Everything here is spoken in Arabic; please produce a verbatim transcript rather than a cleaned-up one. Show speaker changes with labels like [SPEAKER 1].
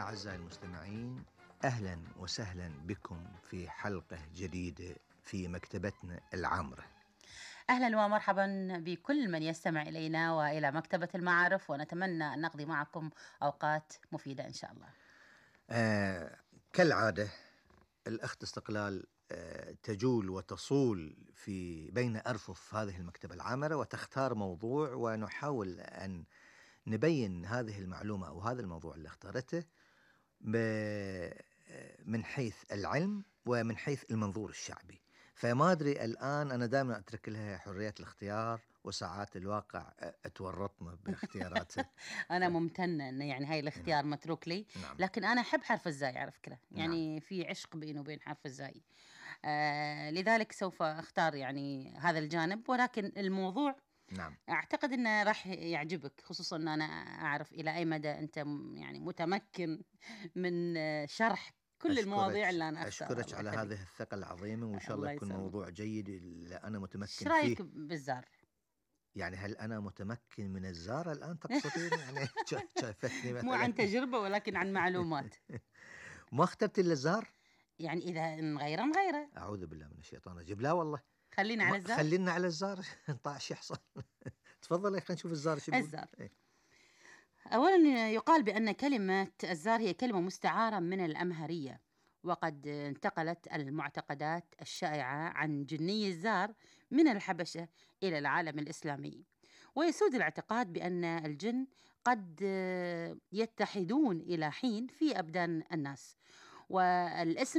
[SPEAKER 1] أعزائي المستمعين، أهلا وسهلا بكم في حلقة جديدة في مكتبتنا العامرة.
[SPEAKER 2] أهلا ومرحبا بكل من يستمع إلينا وإلى مكتبة المعارف، ونتمنى أن نقضي معكم أوقات مفيدة إن شاء الله.
[SPEAKER 1] آه كالعادة الأخت استقلال آه تجول وتصول في بين أرفف هذه المكتبة العامرة وتختار موضوع، ونحاول أن نبين هذه المعلومة أو هذا الموضوع اللي اختارته من حيث العلم ومن حيث المنظور الشعبي. فما أدري، الآن أنا دائما أترك لها حرية الاختيار، وساعات الواقع أتورطنا باختياراته.
[SPEAKER 2] أنا
[SPEAKER 1] ف...
[SPEAKER 2] ممتنة أن يعني هاي
[SPEAKER 1] نعم.
[SPEAKER 2] الاختيار متروك لي،
[SPEAKER 1] نعم.
[SPEAKER 2] لكن أنا أحب حرف الزاي على فكرة،
[SPEAKER 1] نعم.
[SPEAKER 2] يعني في عشق بيني وبين حرف الزاي. آه لذلك سوف أختار يعني هذا الجانب، ولكن الموضوع
[SPEAKER 1] نعم.
[SPEAKER 2] أعتقد أنه راح يعجبك، خصوصا أن أنا أعرف إلى أي مدى أنت م- يعني متمكن من آه، شرح كل المواضيع
[SPEAKER 1] أشكرك
[SPEAKER 2] اللي أنا أختارها.
[SPEAKER 1] أشكرك
[SPEAKER 2] الله
[SPEAKER 1] على
[SPEAKER 2] يخليك.
[SPEAKER 1] هذه الثقة العظيمة، وإن شاء الله
[SPEAKER 2] الله
[SPEAKER 1] يكون
[SPEAKER 2] يسلمك.
[SPEAKER 1] موضوع جيد اللي أنا
[SPEAKER 2] إيش
[SPEAKER 1] متمكن فيه.
[SPEAKER 2] رأيك بالزار؟
[SPEAKER 1] يعني هل أنا متمكن من الزارة الآن تقصدين؟ يعني شا- شايفتني
[SPEAKER 2] مو
[SPEAKER 1] مثلا.
[SPEAKER 2] عن تجربة ولكن عن معلومات.
[SPEAKER 1] ما اخترت إلا الزار؟
[SPEAKER 2] يعني إذا نغيره نغيره.
[SPEAKER 1] أعوذ بالله من الشيطان الرجيم، لا والله.
[SPEAKER 2] خلينا على
[SPEAKER 1] ما
[SPEAKER 2] الزار.
[SPEAKER 1] خلينا على الزار. طيب ايش يحصل؟ تفضل، خلينا نشوف الزار شو يقول.
[SPEAKER 2] الزار.
[SPEAKER 1] إيه.
[SPEAKER 2] أولا يقال بأن كلمة الزار هي كلمة مستعارة من الأمهرية، وقد انتقلت المعتقدات الشائعة عن جني الزار من الحبشة إلى العالم الإسلامي، ويسود الاعتقاد بأن الجن قد يتحدون إلى حين في أبدان الناس، والاسم